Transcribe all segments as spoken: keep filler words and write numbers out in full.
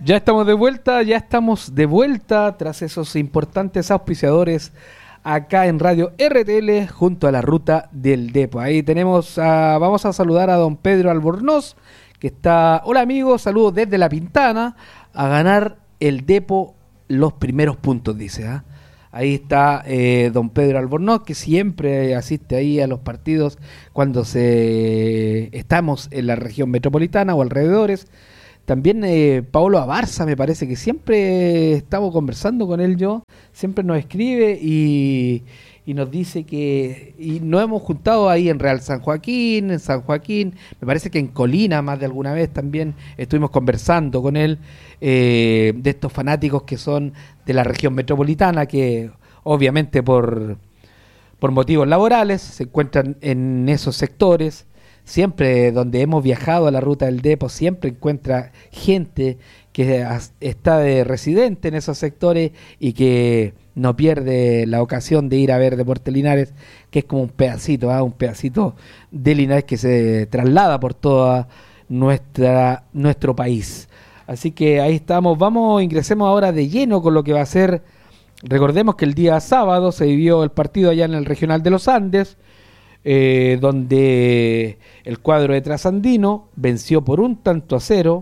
Ya estamos de vuelta, ya estamos de vuelta tras esos importantes auspiciadores acá en Radio R T L junto a la Ruta del Depo. Ahí tenemos, a, vamos a saludar a don Pedro Albornoz, que está, hola amigos, saludos desde La Pintana, a ganar el Depo los primeros puntos, dice. ¿eh? Ahí está eh, don Pedro Albornoz, que siempre asiste ahí a los partidos cuando se estamos en la región metropolitana o alrededores. También eh, Paolo Abarza, me parece que siempre estamos conversando con él yo, siempre nos escribe y, y nos dice que y nos hemos juntado ahí en Real San Joaquín, en San Joaquín, me parece que en Colina más de alguna vez también estuvimos conversando con él eh, de estos fanáticos que son de la región metropolitana, que obviamente por, por motivos laborales se encuentran en esos sectores. Siempre donde hemos viajado a la Ruta del Depo, siempre encuentra gente que está de residente en esos sectores y que no pierde la ocasión de ir a ver Deportes Linares, que es como un pedacito, ¿eh? un pedacito de Linares que se traslada por toda nuestra nuestro país. Así que ahí estamos, vamos, ingresemos ahora de lleno con lo que va a ser. Recordemos que el día sábado se vivió el partido allá en el Regional de los Andes, Eh, donde el cuadro de Trasandino venció por un tanto a cero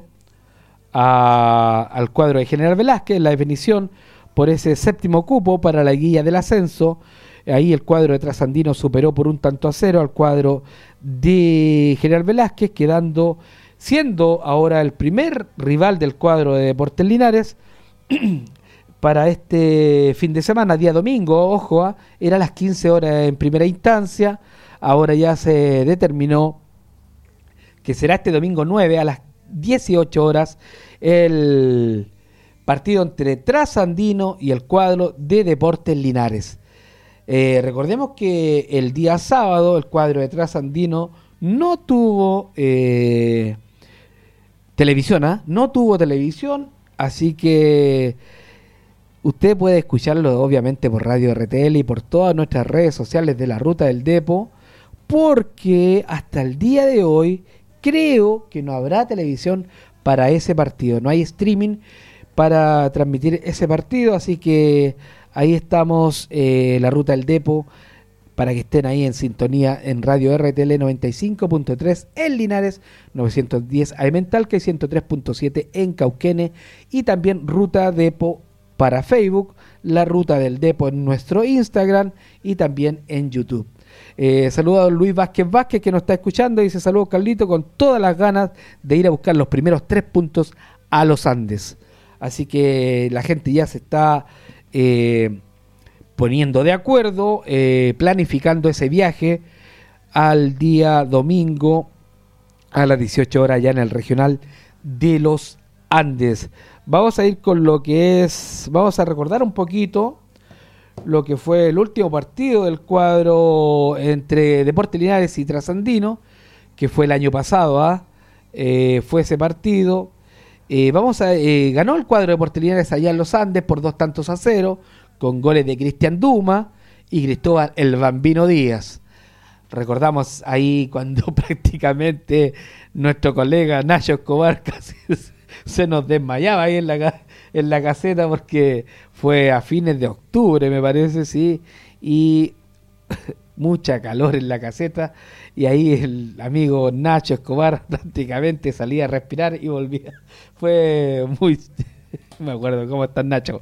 a, al cuadro de General Velázquez en la definición por ese séptimo cupo para la guía del ascenso. Ahí el cuadro de Trasandino superó por un tanto a cero al cuadro de General Velázquez, quedando, siendo ahora el primer rival del cuadro de Deportes Linares para este fin de semana, día domingo, ojo, ¿eh? Era a las quince horas en primera instancia. Ahora ya se determinó que será este domingo nueve a las dieciocho horas el partido entre Trasandino y el cuadro de Deportes Linares. Eh, recordemos que el día sábado el cuadro de Trasandino no tuvo eh, televisión, ¿eh? no tuvo televisión, así que usted puede escucharlo obviamente por Radio R T L y por todas nuestras redes sociales de la Ruta del Depo, porque hasta el día de hoy creo que no habrá televisión para ese partido, no hay streaming para transmitir ese partido, así que ahí estamos, eh, la Ruta del Depo, para que estén ahí en sintonía en Radio R T L noventa y cinco punto tres en Linares, novecientos diez A M en Talca y ciento tres punto siete en Cauquene, y también Ruta Depo para Facebook, la Ruta del Depo en nuestro Instagram y también en YouTube. Eh, saludo a don Luis Vázquez Vázquez, que nos está escuchando, y dice: saludos Carlito, con todas las ganas de ir a buscar los primeros tres puntos a los Andes. Así que la gente ya se está eh, poniendo de acuerdo, eh, planificando ese viaje al día domingo a las dieciocho horas ya en el Regional de los Andes. Vamos a ir con lo que es, vamos a recordar un poquito lo que fue el último partido del cuadro entre Deportes Linares y Trasandino, que fue el año pasado, ¿ah? eh, fue ese partido. Eh, vamos a eh, ganó el cuadro de Deportes Linares allá en los Andes por dos tantos a cero, con goles de Cristian Duma y Cristóbal el Bambino Díaz. Recordamos ahí cuando prácticamente nuestro colega Nacho Escobar casi se nos desmayaba ahí en la en la caseta, porque fue a fines de octubre, me parece, sí, y mucha calor en la caseta, y ahí el amigo Nacho Escobar prácticamente salía a respirar y volvía. Fue muy... me acuerdo cómo está Nacho.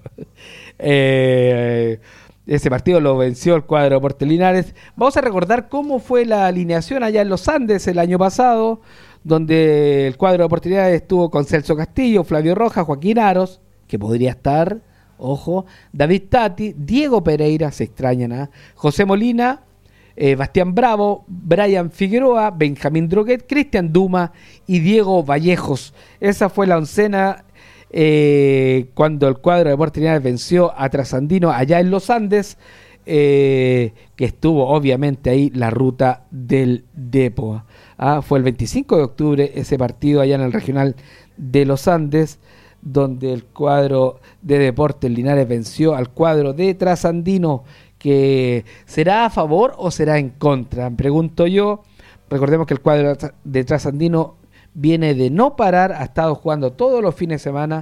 Eh, ese partido lo venció el cuadro de Deportes Linares. Vamos a recordar cómo fue la alineación allá en los Andes el año pasado, donde el cuadro de Deportes Linares estuvo con Celso Castillo, Flavio Rojas, Joaquín Aros, que podría estar, ojo, David Tati, Diego Pereira, se extrañan, ¿eh? José Molina, eh, Bastián Bravo, Brian Figueroa, Benjamín Droguet, Cristian Duma y Diego Vallejos. Esa fue la oncena eh, cuando el cuadro de Deportes Linares venció a Trasandino allá en los Andes, eh, que estuvo obviamente ahí la Ruta del Depo. Ah, fue el veinticinco de octubre ese partido allá en el Regional de los Andes, donde el cuadro de Deportes Linares venció al cuadro de Trasandino, que será a favor o será en contra, pregunto yo. Recordemos que el cuadro de Trasandino viene de no parar, ha estado jugando todos los fines de semana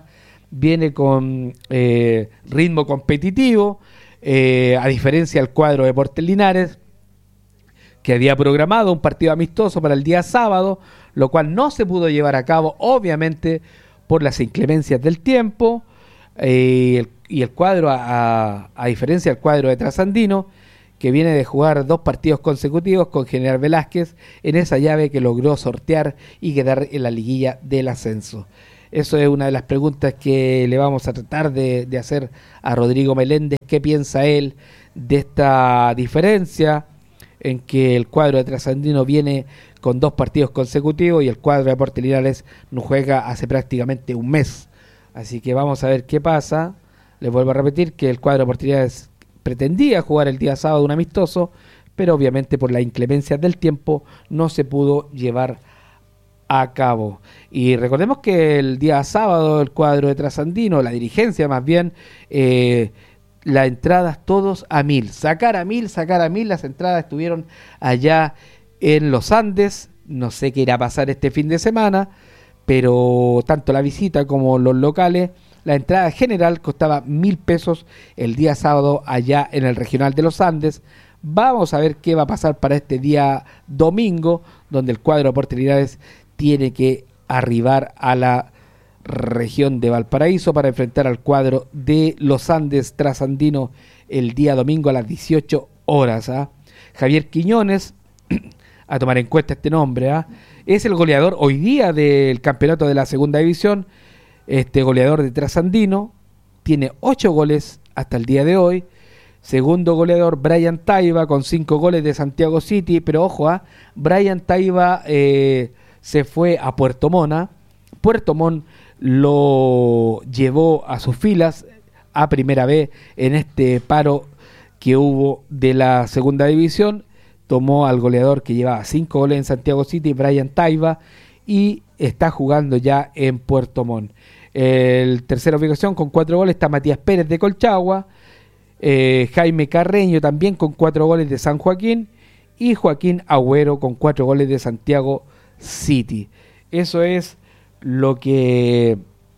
viene con eh, ritmo competitivo, eh, a diferencia del cuadro de Deportes Linares, que había programado un partido amistoso para el día sábado, lo cual no se pudo llevar a cabo, obviamente, por las inclemencias del tiempo, eh, el, y el cuadro, a, a diferencia del cuadro de Trasandino, que viene de jugar dos partidos consecutivos con General Velázquez en esa llave que logró sortear y quedar en la liguilla del ascenso. Eso es una de las preguntas que le vamos a tratar de, de hacer a Rodrigo Meléndez. ¿Qué piensa él de esta diferencia en que el cuadro de Trasandino viene con dos partidos consecutivos y el cuadro de Deportes Linares no juega hace prácticamente un mes? Así que vamos a ver qué pasa. Les vuelvo a repetir que el cuadro de Deportes Linares pretendía jugar el día sábado un amistoso, pero obviamente por las inclemencias del tiempo no se pudo llevar a cabo. Y recordemos que el día sábado el cuadro de Trasandino, la dirigencia más bien, eh, las entradas todos a mil, sacar a mil, sacar a mil, las entradas estuvieron allá en los Andes. No sé qué irá a pasar este fin de semana, pero tanto la visita como los locales, la entrada general costaba mil pesos el día sábado allá en el Regional de los Andes. Vamos a ver qué va a pasar para este día domingo, donde el cuadro de Deportes Linares tiene que arribar a la región de Valparaíso para enfrentar al cuadro de los Andes Trasandino el día domingo a las dieciocho horas. ¿ah? Javier Quiñones, a tomar en cuenta este nombre, ¿ah? es el goleador hoy día del campeonato de la segunda división. Este goleador de Trasandino tiene ocho goles hasta el día de hoy. Segundo goleador, Brian Taiba, con cinco goles de Santiago City. Pero ojo, ¿ah? Brian Taiba eh, se fue a Puerto Montt. ¿ah? Puerto Montt lo llevó a sus filas a primera vez en este paro que hubo de la segunda división. Tomó al goleador que llevaba cinco goles en Santiago City, Brian Taiba, y está jugando ya en Puerto Montt. El tercera ubicación con cuatro goles está Matías Pérez de Colchagua, eh, Jaime Carreño también con cuatro goles de San Joaquín y Joaquín Agüero con cuatro goles de Santiago City. Eso es lo que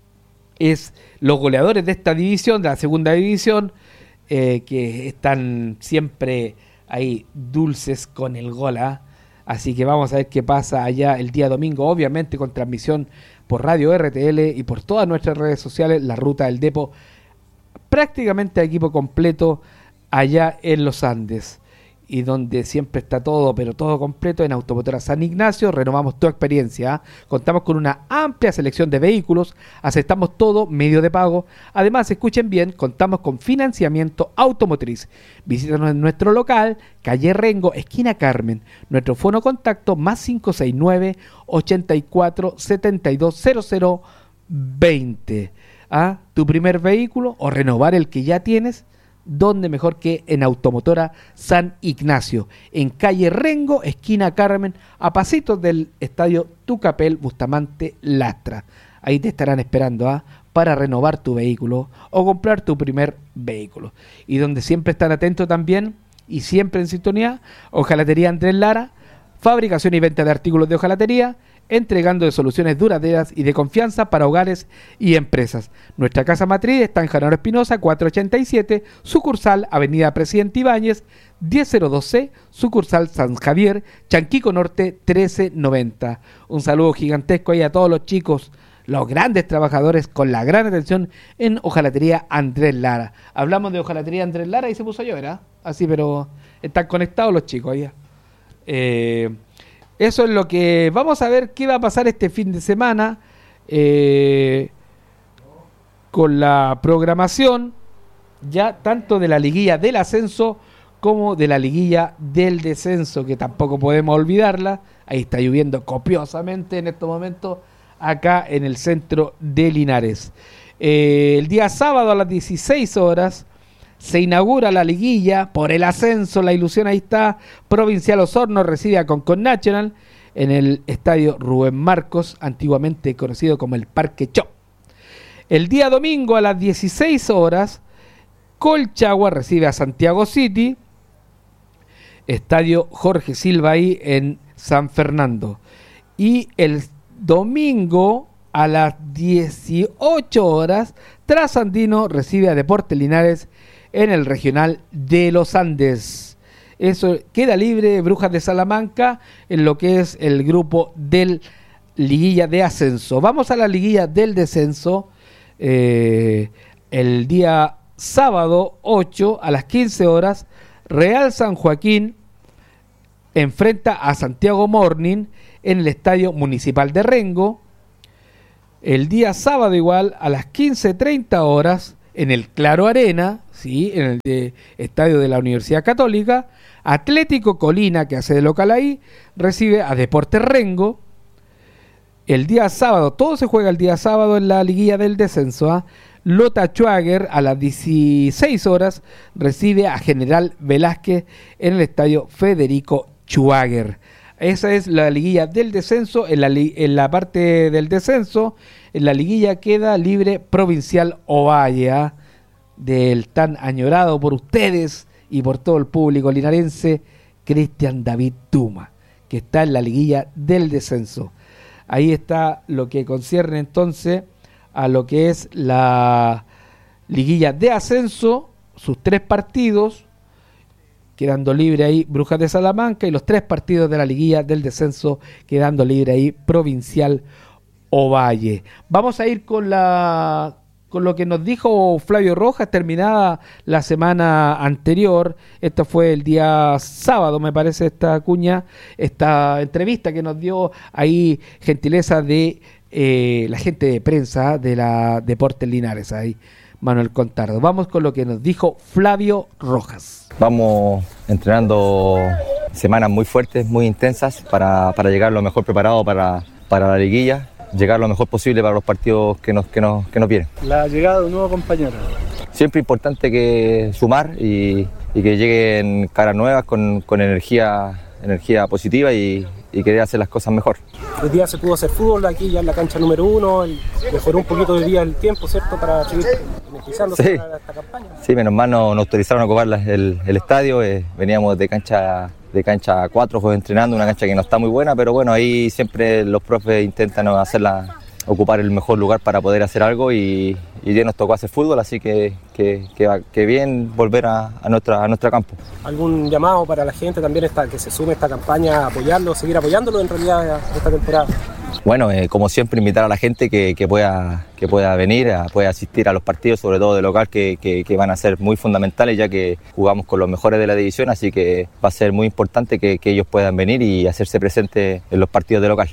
es los goleadores de esta división, de la segunda división, eh, que están siempre ahí dulces con el gol. ¿eh? Así que vamos a ver qué pasa allá el día domingo, obviamente con transmisión por Radio R T L y por todas nuestras redes sociales, la Ruta del Depo, prácticamente equipo completo allá en los Andes, y donde siempre está todo, pero todo completo en Automotora San Ignacio. Renovamos tu experiencia, ¿eh? Contamos con una amplia selección de vehículos, aceptamos todo medio de pago. Además, escuchen bien, contamos con financiamiento automotriz. Visítanos en nuestro local, calle Rengo, esquina Carmen. Nuestro fono contacto más cinco seis nueve, ochenta y cuatro, setenta y dos, cero cero veinte. ¿Ah? Tu primer vehículo o renovar el que ya tienes, ¿dónde mejor que en Automotora San Ignacio? En calle Rengo, esquina Carmen, a pasitos del estadio Tucapel Bustamante Lastra. Ahí te estarán esperando ¿ah? para renovar tu vehículo o comprar tu primer vehículo. Y donde siempre están atentos también y siempre en sintonía, Hojalatería Andrés Lara, fabricación y venta de artículos de hojalatería, entregando de soluciones duraderas y de confianza para hogares y empresas. Nuestra casa matriz está en Janaro Espinosa, cuatrocientos ochenta y siete, sucursal Avenida Presidente Ibáñez, diez cero dos C, sucursal San Javier, Chanquico Norte, trece noventa. Un saludo gigantesco ahí a todos los chicos, los grandes trabajadores con la gran atención en Hojalatería Andrés Lara. Hablamos de Hojalatería Andrés Lara y se puso a llover, ¿eh? Así, pero están conectados los chicos allá. Eh... Eso es lo que vamos a ver qué va a pasar este fin de semana eh, con la programación ya tanto de la liguilla del ascenso como de la liguilla del descenso, que tampoco podemos olvidarla. Ahí está lloviendo copiosamente en estos momentos acá en el centro de Linares. Eh, el día sábado a las dieciséis horas se inaugura la liguilla por el ascenso, la ilusión ahí está. Provincial Osorno recibe a Concon National en el estadio Rubén Marcos, antiguamente conocido como el Parque Chop. El día domingo a las dieciséis horas, Colchagua recibe a Santiago City, estadio Jorge Silva ahí en San Fernando. Y el domingo a las dieciocho horas, Trasandino recibe a Deportes Linares en el Regional de los Andes. Eso queda libre Brujas de Salamanca en lo que es el grupo del Liguilla de Ascenso. Vamos a la Liguilla del Descenso. Eh, el día sábado ocho a las quince horas, Real San Joaquín enfrenta a Santiago Morning en el Estadio Municipal de Rengo. El día sábado igual a las quince treinta horas en el Claro Arena, ¿sí? En el de, estadio de la Universidad Católica, Atlético Colina, que hace de local ahí, recibe a Deportes Rengo. El día sábado, todo se juega el día sábado en la liguilla del descenso. ¿eh? Lota Schwager a las dieciséis horas recibe a General Velázquez en el estadio Federico Schwager. Esa es la liguilla del descenso. En la, li- en la parte del descenso, en la liguilla queda libre Provincial Ovalle, ¿eh? del tan añorado por ustedes y por todo el público linarense, Cristian David Tuma, que está en la liguilla del descenso. Ahí está lo que concierne entonces a lo que es la liguilla de ascenso, sus tres partidos, quedando libre ahí Brujas de Salamanca, y los tres partidos de la liguilla del descenso, quedando libre ahí Provincial Ovalle. Vamos a ir con la con lo que nos dijo Flavio Rojas, terminada la semana anterior. Esto fue el día sábado, me parece, esta cuña, esta entrevista que nos dio ahí, gentileza de eh, la gente de prensa de la Deportes Linares, ahí Manuel Contardo. Vamos con lo que nos dijo Flavio Rojas. Vamos entrenando semanas muy fuertes, muy intensas, para, para llegar lo mejor preparado para, para la liguilla, llegar lo mejor posible para los partidos que nos, que nos, que nos vienen. La llegada de un nuevo compañero. Siempre importante que sumar y, y que lleguen caras nuevas con, con energía, energía positiva y, y querer hacer las cosas mejor. Hoy día se pudo hacer fútbol aquí ya en la cancha número uno, y mejoró un poquito de día el tiempo, ¿cierto?, para seguir beneficiándose sí. para esta campaña. Sí, menos mal nos, nos autorizaron a ocupar la, el, el estadio, eh, veníamos de cancha de cancha cuatro, pues, entrenando, una cancha que no está muy buena, pero bueno, ahí siempre los profes intentan hacerla, ocupar el mejor lugar para poder hacer algo, y, y ya nos tocó hacer fútbol, así que, que, que, que bien volver a, a, nuestra, a nuestro campo. ¿Algún llamado para la gente también esta, que se sume a esta campaña, a apoyarlo, seguir apoyándolo en realidad esta temporada? Bueno, eh, como siempre, invitar a la gente que, que, pueda, que pueda venir, a, pueda asistir a los partidos, sobre todo de local, que, que, que van a ser muy fundamentales, ya que jugamos con los mejores de la división, así que va a ser muy importante que, que ellos puedan venir y hacerse presentes en los partidos de local.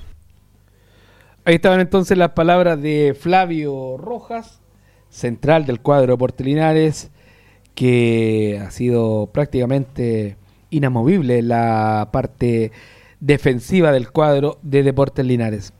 Ahí estaban entonces las palabras de Flavio Rojas, central del cuadro Deportes Linares, que ha sido prácticamente inamovible en la parte defensiva del cuadro de Deportes Linares.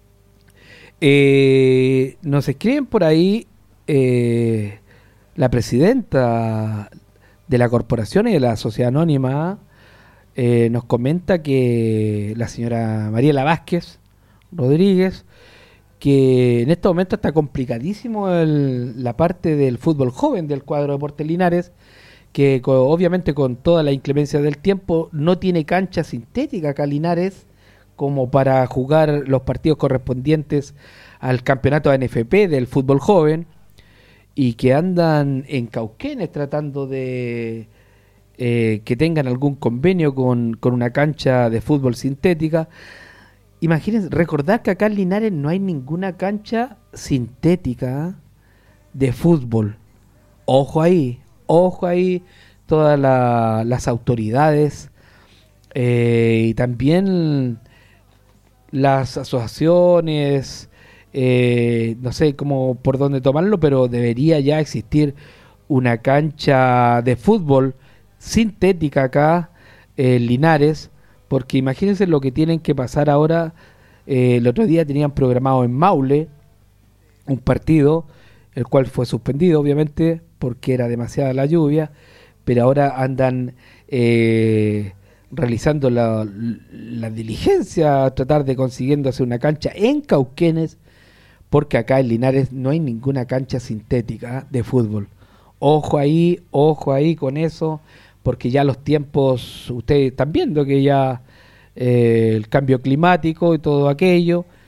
Eh, nos escriben por ahí eh, la presidenta de la corporación y de la sociedad anónima, eh, nos comenta que la señora Mariela Vázquez Rodríguez, que en este momento está complicadísimo el, la parte del fútbol joven del cuadro de Deportes Linares, que co- obviamente con toda la inclemencia del tiempo no tiene cancha sintética acá Linares como para jugar los partidos correspondientes al campeonato A N F P del fútbol joven, y que andan en Cauquenes tratando de eh, que tengan algún convenio con, con una cancha de fútbol sintética. Imagínense, recordar que acá en Linares no hay ninguna cancha sintética ¿eh? de fútbol. Ojo ahí, ojo ahí, todas la, las autoridades eh, y también las asociaciones, eh, no sé cómo por dónde tomarlo, pero debería ya existir una cancha de fútbol sintética acá en Linares, porque imagínense lo que tienen que pasar ahora. Eh, el otro día tenían programado en Maule un partido, el cual fue suspendido obviamente porque era demasiada la lluvia, pero ahora andan eh, realizando la, la diligencia a tratar de consiguiéndose una cancha en Cauquenes, porque acá en Linares no hay ninguna cancha sintética ¿eh? de fútbol. Ojo ahí, ojo ahí con eso, porque ya los tiempos, ustedes están viendo que ya eh, el cambio climático y todo aquello,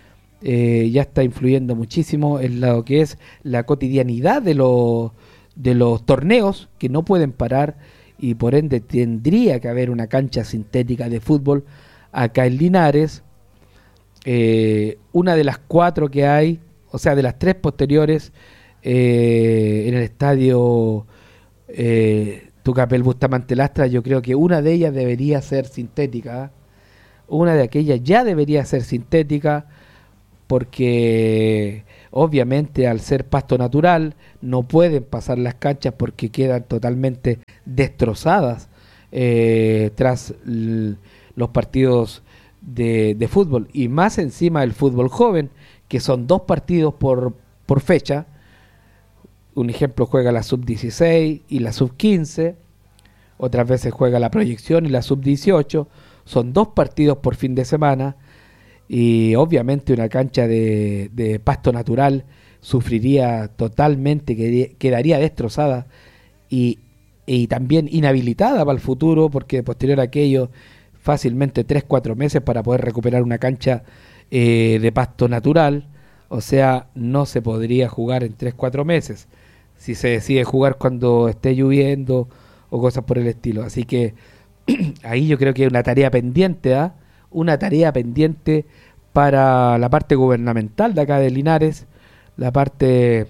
eh, ya está influyendo muchísimo en lo que es la cotidianidad de los de los torneos, que no pueden parar, y por ende tendría que haber una cancha sintética de fútbol acá en Linares. Eh, una de las cuatro que hay, o sea, de las tres posteriores eh, en el estadio eh, Tucapel Bustamante Lastra, yo creo que una de ellas debería ser sintética. Una de aquellas ya debería ser sintética, porque obviamente al ser pasto natural no pueden pasar las canchas porque quedan totalmente destrozadas eh, tras l- los partidos de, de fútbol, y más encima el fútbol joven, que son dos partidos por, por fecha. Un ejemplo, juega la sub dieciséis y la sub quince, otras veces juega la proyección y la sub dieciocho, son dos partidos por fin de semana, y obviamente una cancha de, de pasto natural sufriría totalmente, que- quedaría destrozada y, y también inhabilitada para el futuro, porque posterior a aquello fácilmente tres cuatro meses para poder recuperar una cancha eh, de pasto natural. O sea, no se podría jugar en tres cuatro meses si se decide jugar cuando esté lloviendo o cosas por el estilo. Así que ahí yo creo que hay una tarea pendiente, ¿ah? Una tarea pendiente para la parte gubernamental de acá de Linares, la parte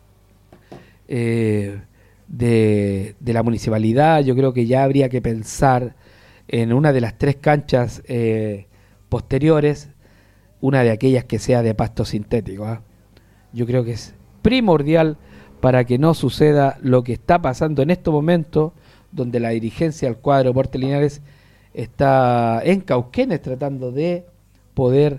eh, de, de la municipalidad. Yo creo que ya habría que pensar en una de las tres canchas eh, posteriores, una de aquellas que sea de pasto sintético, ¿ah? Yo creo que es primordial para que no suceda lo que está pasando en estos momentos, donde la dirigencia del cuadro Deportes Linares está en Cauquenes tratando de poder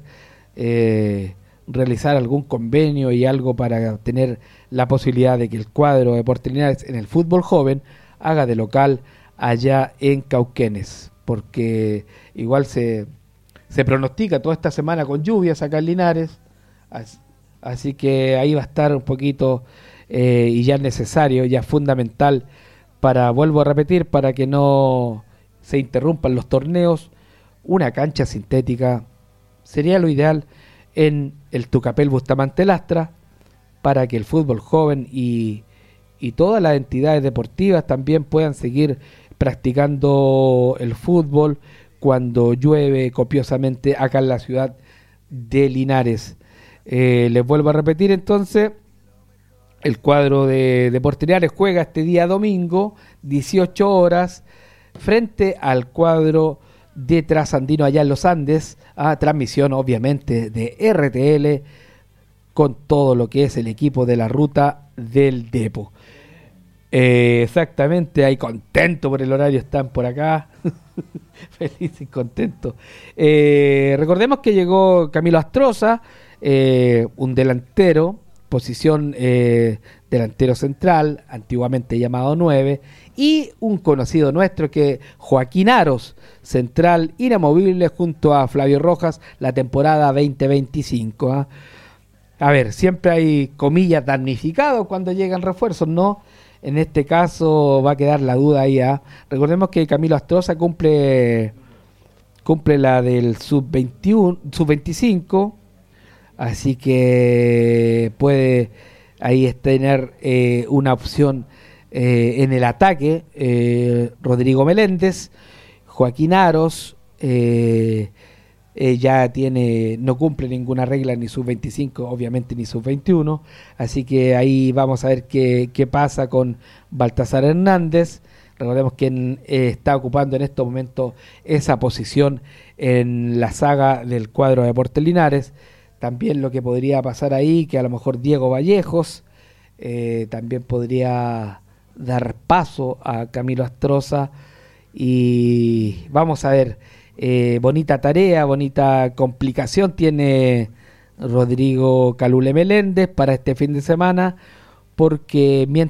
eh, realizar algún convenio y algo para tener la posibilidad de que el cuadro Deportes Linares en el fútbol joven haga de local allá en Cauquenes, porque igual se, se pronostica toda esta semana con lluvias acá en Linares, as- así que ahí va a estar un poquito eh, y ya es necesario, ya es fundamental para, vuelvo a repetir, para que no se interrumpan los torneos, una cancha sintética sería lo ideal en el Tucapel Bustamante Lastra, para que el fútbol joven y, y todas las entidades deportivas también puedan seguir practicando el fútbol cuando llueve copiosamente acá en la ciudad de Linares. Eh, les vuelvo a repetir entonces, el cuadro de Deportes Linares juega este día domingo, dieciocho horas, frente al cuadro de Trasandino allá en los Andes, a transmisión obviamente de R T L, con todo lo que es el equipo de la ruta del Depo. Eh, exactamente, ahí contento por el horario, están por acá, feliz y contento. Eh, recordemos que llegó Camilo Astroza, eh, un delantero, posición eh, delantero central, antiguamente llamado nueve, y un conocido nuestro que Joaquín Aros, central inamovible junto a Flavio Rojas la temporada veinte veinticinco. ¿Ah? A ver, siempre hay comillas damnificados cuando llegan refuerzos, ¿no? En este caso va a quedar la duda ahí. ¿Ah? Recordemos que Camilo Astroza cumple cumple la del sub veintiuno, sub veinticinco, así que puede ahí es tener eh, una opción eh, en el ataque. eh, Rodrigo Meléndez, Joaquín Aros, eh, eh, ya tiene, no cumple ninguna regla ni sub veinticinco, obviamente ni sub veintiuno, así que ahí vamos a ver qué, qué pasa con Baltasar Hernández. Recordemos que en, eh, está ocupando en estos momentos esa posición en la saga del cuadro de Deportes Linares. También lo que podría pasar ahí, que a lo mejor Diego Vallejos eh, también podría dar paso a Camilo Astroza, y vamos a ver, eh, bonita tarea, bonita complicación tiene Rodrigo Calule Meléndez para este fin de semana, porque mientras